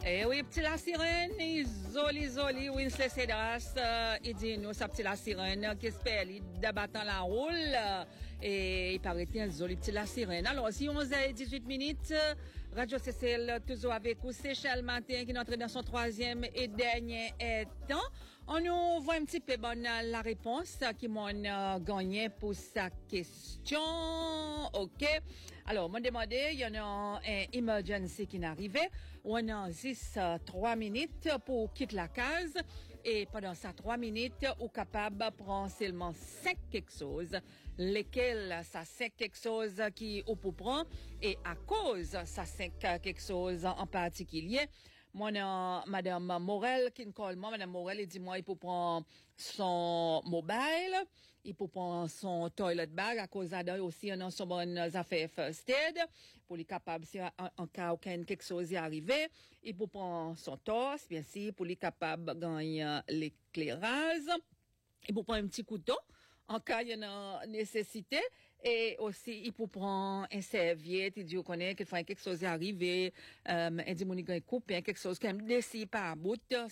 Eh oui, petit la sirène, isoli, Winslet Cedras, il dit nous, sa petit la sirène, qui espère, il débattant la roule, et il paraît qu'il joli petit la sirène. Alors, si 11h18, Radio CCL, toujours avec vous, c'est Charles Martin, qui est entré dans son troisième et dernier temps. On nous voit un petit peu bonne la réponse qui m'a gagné pour sa question. OK. Alors, m'a demandé, il y en a un emergency qui est arrivé. On a 3 minutes pour quitter la case. Et pendant ces 3 minutes, on est capable de prendre seulement 5 quelque chose. Lesquels, ça 5 quelque chose qui on peut prendre. Et à cause, ça 5 quelque chose en particulier, moi, Madame Morel, qui me colle moi, Madame Morel, elle dit moi, il peut prendre son mobile, il peut prendre son toilet bag, à cause d'elle aussi, on a son bonne affaire first aid, pour les capables, si en cas aucun quelque chose y arrivé, il peut prendre son torse, bien sûr, pour les capables de gagner l'éclairage, il peut prendre un petit couteau, en cas il y en a nécessité, et aussi il peut prendre un serviette, il dit on connaît qu'il faut quelque chose est arrivé, il dit mon gars coupe quelque chose quand même décide par bout,